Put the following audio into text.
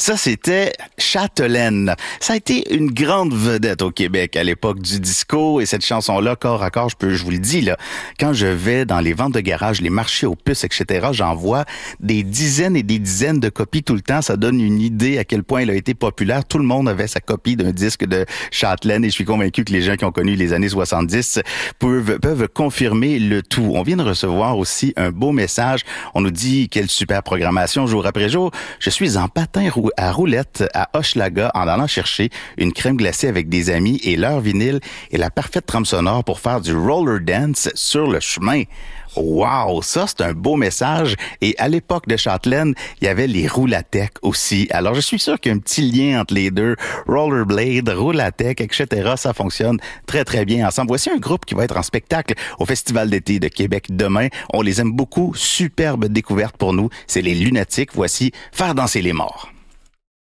Ça, c'était Châtelaine. Ça a été une grande vedette au Québec à l'époque du disco et cette chanson-là, corps à corps, je vous le dis, là, quand je vais dans les ventes de garage, les marchés aux puces, etc., j'en vois des dizaines et des dizaines de copies tout le temps. Ça donne une idée à quel point il a été populaire. Tout le monde avait sa copie d'un disque de Châtelaine et je suis convaincu que les gens qui ont connu les années 70 peuvent confirmer le tout. On vient de recevoir aussi un beau message. On nous dit quelle super programmation jour après jour. Je suis en patin à roulettes à Hochelaga en allant chercher une crème glacée avec des amis et leur vinyle est la parfaite trame sonore pour faire du roller dance sur le chemin. Wow, ça c'est un beau message. Et à l'époque de Châtelaine, il y avait les roulatech aussi. Alors je suis sûr qu'il y a un petit lien entre les deux. Rollerblade, roulatech, etc. Ça fonctionne très très bien ensemble. Voici un groupe qui va être en spectacle au Festival d'été de Québec demain. On les aime beaucoup. Superbe découverte pour nous. C'est les Lunatiques. Voici Faire danser les morts.